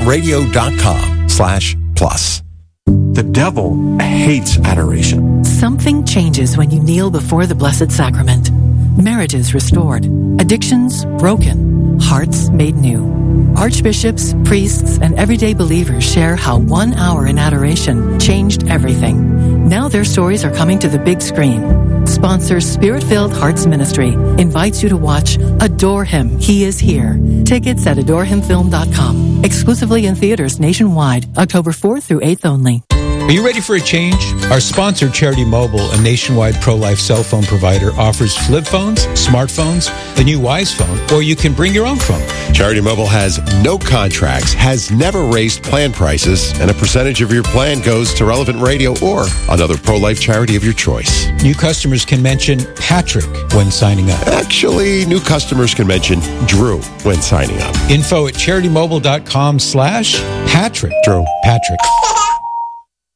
relevantradio.com/plus. The devil hates adoration. Something changes when you kneel before the Blessed Sacrament. Marriages restored, addictions broken, hearts made new. Archbishops, priests, and everyday believers share how 1 hour in adoration changed everything. Now their stories are coming to the big screen. Sponsor Spirit-Filled Hearts Ministry invites you to watch Adore Him, He is Here. Tickets at adorehimfilm.com. Exclusively in theaters nationwide, October 4th through 8th only. Are you ready for a change? Our sponsor, Charity Mobile, a nationwide pro-life cell phone provider, offers flip phones, smartphones, the new Wise phone, or you can bring your own phone. Charity Mobile has no contracts, has never raised plan prices, and a percentage of your plan goes to Relevant Radio or another pro-life charity of your choice. New customers can mention Patrick when signing up. Actually, new customers can mention Drew when signing up. Info at CharityMobile.com/Patrick. Drew. Patrick.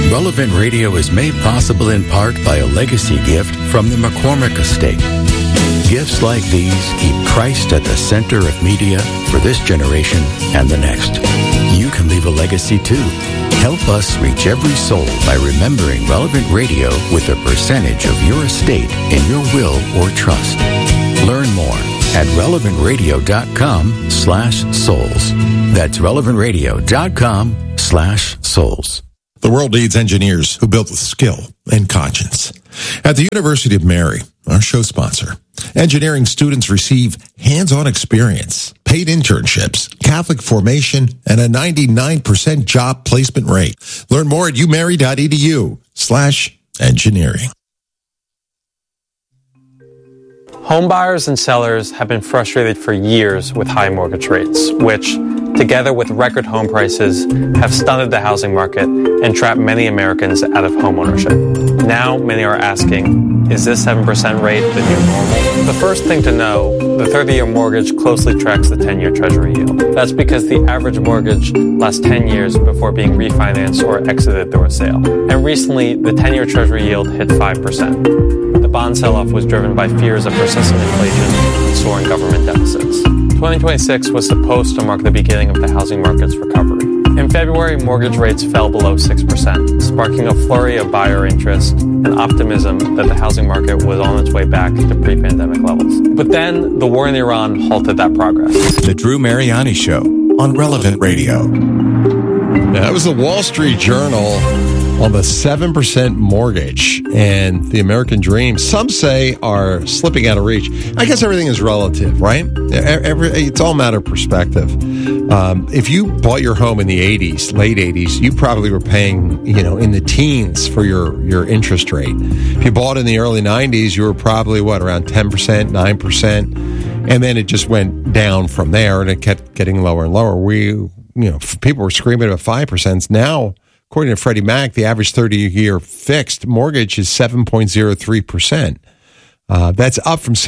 Relevant Radio is made possible in part by a legacy gift from the McCormick Estate. Gifts like these keep Christ at the center of media for this generation and the next. You can leave a legacy too. Help us reach every soul by remembering Relevant Radio with a percentage of your estate in your will or trust. Learn more at relevantradio.com/souls. That's relevantradio.com/souls. The world needs engineers who build with skill and conscience. At the University of Mary, our show sponsor, engineering students receive hands-on experience, paid internships, Catholic formation, and a 99% job placement rate. Learn more at umary.edu/engineering. Homebuyers and sellers have been frustrated for years with high mortgage rates, which, together with record home prices, have stunted the housing market and trapped many Americans out of homeownership. Now, many are asking, is this 7% rate the new normal? The first thing to know, the 30-year mortgage closely tracks the 10-year Treasury yield. That's because the average mortgage lasts 10 years before being refinanced or exited through a sale. And recently, the 10-year Treasury yield hit 5%. The bond sell-off was driven by fears of persistent inflation and soaring government deficits. 2026 was supposed to mark the beginning of the housing market's recovery. In February, mortgage rates fell below 6%, sparking a flurry of buyer interest and optimism that the housing market was on its way back to pre-pandemic levels. But then, the war in Iran halted that progress. The Drew Mariani Show on Relevant Radio. Now, that was the Wall Street Journal on the 7% mortgage and the American dream. Some say are slipping out of reach. I guess everything is relative, right? It's all a matter of perspective. If you bought your home in the 80s, late 80s, you probably were paying, in the teens for your interest rate. If you bought in the early 90s, you were probably, around 10%, 9%. And then it just went down from there and it kept getting lower and lower. People were screaming about 5%. Now, according to Freddie Mac, the average 30-year fixed mortgage is 7.03%. That's up from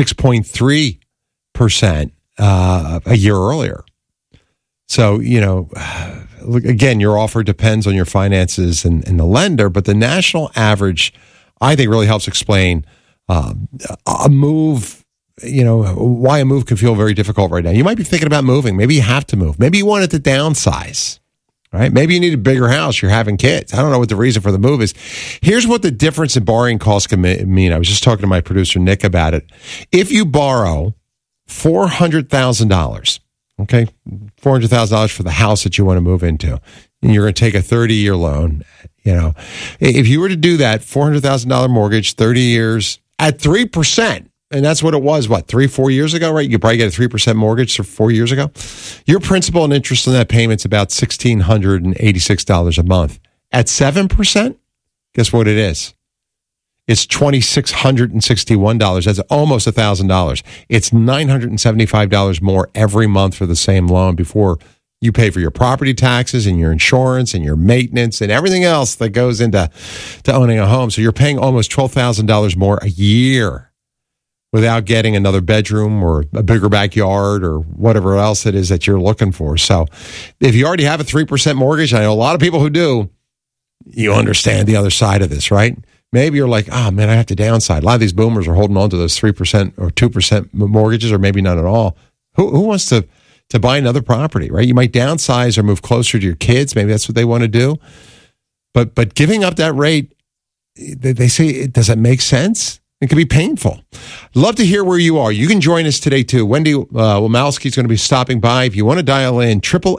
6.3% a year earlier. So, again, your offer depends on your finances and the lender, but the national average, I think, really helps explain a move, why a move can feel very difficult right now. You might be thinking about moving. Maybe you have to move. Maybe you wanted to downsize. Right? Maybe you need a bigger house. You're having kids. I don't know what the reason for the move is. Here's what the difference in borrowing costs can mean. I was just talking to my producer, Nick, about it. If you borrow $400,000, okay, $400,000 for the house that you want to move into, and you're going to take a 30-year loan, if you were to do that, $400,000 mortgage, 30 years at 3%, and that's what it was, 3-4 years ago, right? You could probably get a 3% mortgage 4 years ago. Your principal and interest on that payment's about $1,686 a month. At 7%, guess what it is? It's $2,661. That's almost $1,000. It's $975 more every month for the same loan before you pay for your property taxes and your insurance and your maintenance and everything else that goes into owning a home. So you're paying almost $12,000 more a year without getting another bedroom or a bigger backyard or whatever else it is that you're looking for. So if you already have a 3% mortgage, I know a lot of people who do, you understand the other side of this, right? Maybe you're like, I have to downside. A lot of these boomers are holding on to those 3% or 2% mortgages, or maybe none at all. Who wants to buy another property, right? You might downsize or move closer to your kids. Maybe that's what they want to do. But giving up that rate, they say, does that make sense? It can be painful. Love to hear where you are. You can join us today, too. Wendy Womalski is going to be stopping by. If you want to dial in,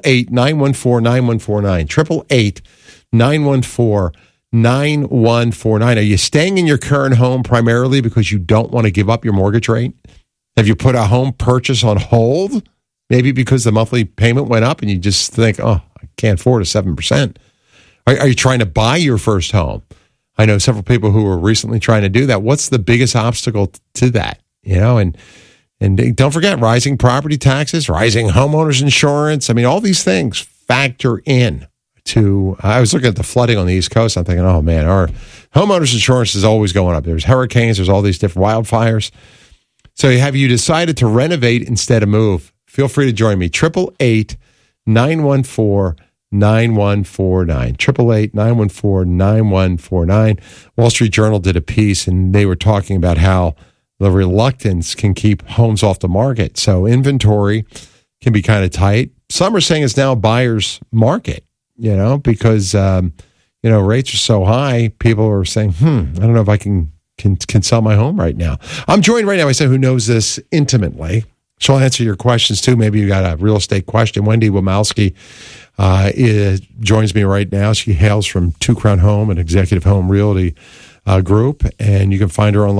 888-914-9149, 888-914-9149. Are you staying in your current home primarily because you don't want to give up your mortgage rate? Have you put a home purchase on hold? Maybe because the monthly payment went up and you just think, I can't afford a 7%. Are you trying to buy your first home? I know several people who were recently trying to do that. What's the biggest obstacle to that? And don't forget, rising property taxes, rising homeowners insurance. I mean, all these things factor in to, I was looking at the flooding on the East Coast. I'm thinking, oh man, our homeowners insurance is always going up. There's hurricanes, there's all these different wildfires. So have you decided to renovate instead of move? Feel free to join me. 888-914-9149. 888-914-9149. 888-914-9149. Wall Street Journal did a piece, and they were talking about how the reluctance can keep homes off the market. So inventory can be kind of tight. Some are saying it's now a buyer's market, because, rates are so high. People are saying, I don't know if I can sell my home right now. I'm joined right now by someone who knows this intimately. She'll answer your questions, too. Maybe you got a real estate question. Wendy Womowski joins me right now. She hails from Two Crown Home, an executive home realty group, and you can find her online.